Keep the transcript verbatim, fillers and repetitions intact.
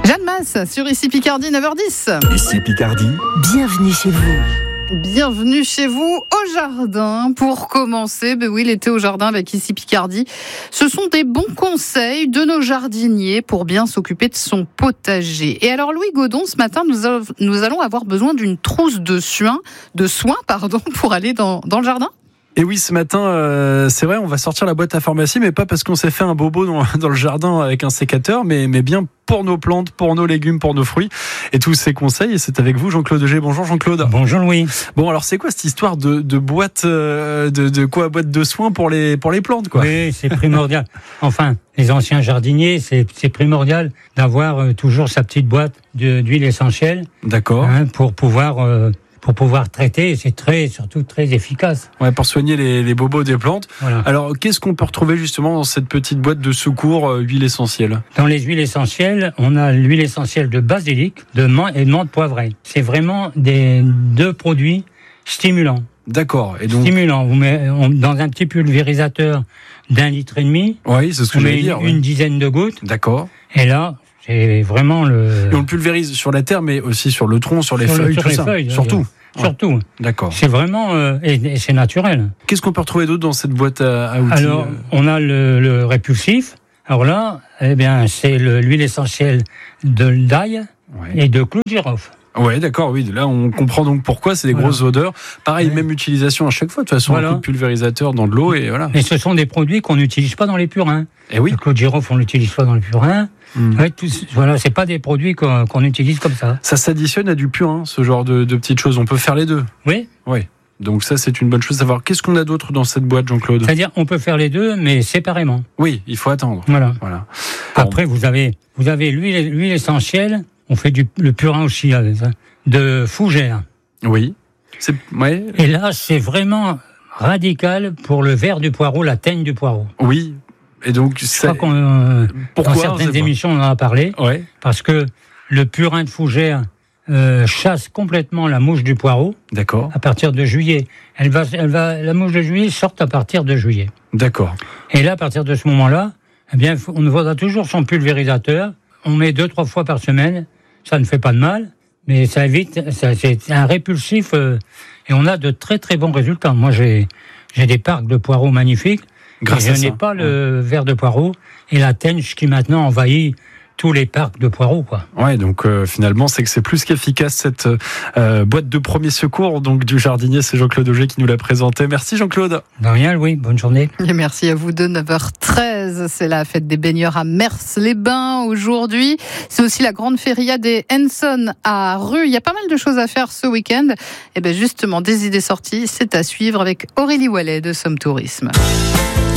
Jeanne Masse sur Ici Picardie, neuf heures dix. Ici Picardie. Bienvenue chez vous. Bienvenue chez vous au jardin. Pour commencer, ben oui, l'été au jardin avec Ici Picardie. Ce sont des bons conseils de nos jardiniers pour bien s'occuper de son potager. Et alors Louis Godon, ce matin, nous, a, nous allons avoir besoin d'une trousse de soins, de soins pardon, pour aller dans, dans le jardin. Et oui, ce matin, euh, c'est vrai, on va sortir la boîte à pharmacie, mais pas parce qu'on s'est fait un bobo dans, dans le jardin avec un sécateur, mais, mais bien pour nos plantes, pour nos légumes, pour nos fruits. Et tous ces conseils, et c'est avec vous, Jean-Claude G. Bonjour Jean-Claude. Bonjour Louis. Bon, alors c'est quoi cette histoire de, de boîte euh, de, de quoi, boîte de soins pour les, pour les plantes, quoi? Oui, c'est primordial. Enfin, les anciens jardiniers, c'est, c'est primordial d'avoir euh, toujours sa petite boîte de, d'huile essentielle. D'accord. Hein, pour pouvoir... Euh, pour pouvoir traiter, c'est très, surtout très efficace. Ouais, pour soigner les, les bobos des plantes. Voilà. Alors, qu'est-ce qu'on peut retrouver justement dans cette petite boîte de secours euh, huile essentielle? Dans les huiles essentielles, on a l'huile essentielle de basilic, de menthe et de menthe poivrée. C'est vraiment des deux produits stimulants. D'accord. Et donc. Stimulant. Vous mettez on, dans un petit pulvérisateur d'un litre et demi. Oui, c'est ce que on j'allais met dire. Une, ouais. une dizaine de gouttes. D'accord. Et là, c'est vraiment le. Et on le pulvérise sur la terre, mais aussi sur le tronc, sur les sur feuilles, le, sur tout les ça. feuilles, Surtout. Euh, Surtout. Ouais. D'accord. C'est vraiment euh, et, et c'est naturel. Qu'est-ce qu'on peut retrouver d'autre dans cette boîte à, à outils? Alors, on a le, le répulsif. Alors là, eh bien, c'est le, l'huile essentielle de l'ail Ouais. et de clou de girofle. Ouais, d'accord, oui. Là, on comprend donc pourquoi c'est des Voilà. grosses odeurs. Pareil, Ouais. même utilisation à chaque fois. De toute façon, Voilà. un coup de pulvérisateur dans de l'eau et voilà. Et ce sont des produits qu'on n'utilise pas dans les purins. Et oui. Le clou de girofle, on l'utilise pas dans le purin. Mm. Ouais, tout, voilà, c'est pas des produits qu'on, qu'on utilise comme ça. Ça s'additionne à du purin, ce genre de, de petites choses. On peut faire les deux. Oui. Oui. Donc ça, c'est une bonne chose à savoir. Qu'est-ce qu'on a d'autre dans cette boîte, Jean-Claude? C'est-à-dire, on peut faire les deux, mais séparément. Oui, il faut attendre. Voilà. Voilà. Après, vous avez, vous avez l'huile, l'huile essentielle. On fait du, le purin aussi avec ça, de fougère. Oui. C'est, ouais. Et là, c'est vraiment radical pour le ver du poireau, la teigne du poireau. Oui. Et donc, Je c'est... crois qu'on, euh, Pourquoi dans on certaines sait pas. émissions, on en a parlé, Ouais. parce que le purin de fougère euh, chasse complètement la mouche du poireau D'accord. à partir de juillet. Elle va, elle va, la mouche de juillet sort à partir de juillet. D'accord. Et là, à partir de ce moment-là, eh bien, on voit toujours son pulvérisateur. On met deux, trois fois par semaine. Ça ne fait pas de mal, mais ça évite. Ça, c'est un répulsif euh, et on a de très très bons résultats. Moi, j'ai j'ai des parcs de poireaux magnifiques. Grâce et à je ça. n'ai pas le ver de poireau et la teigne qui maintenant envahit tous les parcs de poireaux, quoi. Ouais, donc euh, finalement, c'est que c'est plus qu'efficace cette euh, boîte de premier secours donc du jardinier. C'est Jean-Claude Auger qui nous l'a présenté. Merci Jean-Claude. De rien, Louis. Bonne journée. Et merci à vous de neuf heures treize. C'est la fête des baigneurs à Mers-les-Bains aujourd'hui. C'est aussi la grande feria des Henson à Rue. Il y a pas mal de choses à faire ce week-end. Et bien justement, des idées sorties, c'est à suivre avec Aurélie Wallet de Somme Tourisme.